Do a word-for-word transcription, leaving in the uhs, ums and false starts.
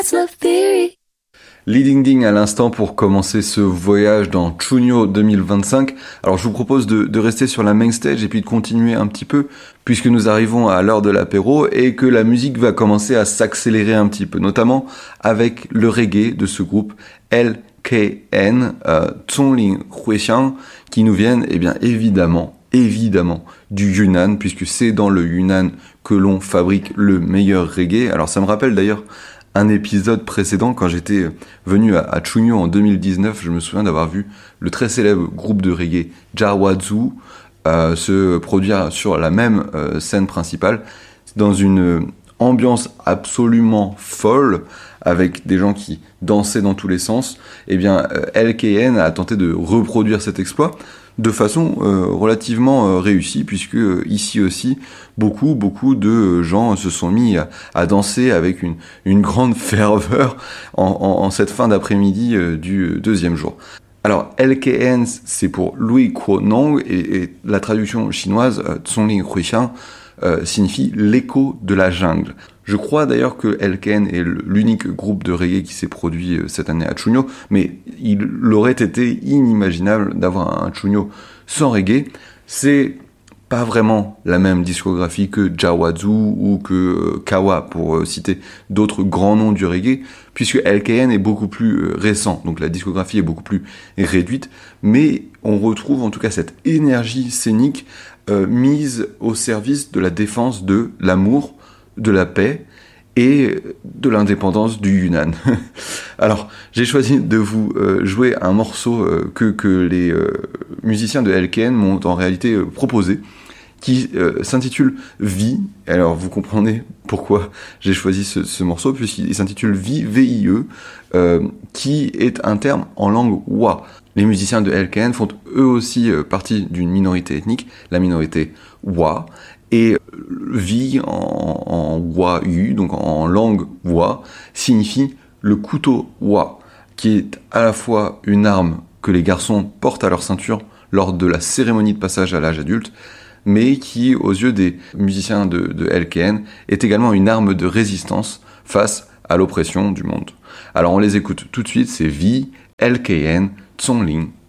Leading Ding à l'instant pour commencer ce voyage dans Chunyo deux mille vingt-cinq. Alors je vous propose de, de rester sur la main stage et puis de continuer un petit peu puisque nous arrivons à l'heure de l'apéro et que la musique va commencer à s'accélérer un petit peu, notamment avec le reggae de ce groupe L K N, euh, Zhongling Huixiang, qui nous viennent eh bien évidemment, évidemment du Yunnan puisque c'est dans le Yunnan que l'on fabrique le meilleur reggae. Alors ça me rappelle d'ailleurs un épisode précédent, quand j'étais venu à, à Chunyo en deux mille dix-neuf, je me souviens d'avoir vu le très célèbre groupe de reggae Jawazu euh, se produire sur la même euh, scène principale, dans une ambiance absolument folle, avec des gens qui dansaient dans tous les sens. Eh bien, euh, L K N a tenté de reproduire cet exploit de façon euh, relativement euh, réussie, puisque euh, ici aussi, beaucoup, beaucoup de gens se sont mis à, à danser avec une, une grande ferveur en, en, en cette fin d'après-midi euh, du deuxième jour. Alors, L K N, c'est pour Lui Kuo Nong, et, et la traduction chinoise, euh, Zhongling Huixiang, euh, signifie l'écho de la jungle. Je crois d'ailleurs que L K N est l'unique groupe de reggae qui s'est produit cette année à Chunyo, mais il aurait été inimaginable d'avoir un Chunyo sans reggae. C'est pas vraiment la même discographie que Jawazu ou que Kawa, pour citer d'autres grands noms du reggae, puisque L K N est beaucoup plus récent, donc la discographie est beaucoup plus réduite, mais on retrouve en tout cas cette énergie scénique euh, mise au service de la défense de l'amour, de la paix et de l'indépendance du Yunnan. Alors, j'ai choisi de vous euh, jouer un morceau euh, que, que les euh, musiciens de L K N m'ont en réalité euh, proposé, qui euh, s'intitule Vie. Alors, vous comprenez pourquoi j'ai choisi ce, ce morceau, puisqu'il s'intitule Vie, V I E, euh, qui est un terme en langue Wa. Les musiciens de L K N font eux aussi euh, partie d'une minorité ethnique, la minorité Wa, et vie en, en Wa-Yu, donc en langue Wa, signifie le couteau Wa, qui est à la fois une arme que les garçons portent à leur ceinture lors de la cérémonie de passage à l'âge adulte, mais qui, aux yeux des musiciens de, de L K N, est également une arme de résistance face à l'oppression du monde. Alors on les écoute tout de suite, c'est Vi, L K N, Zhongling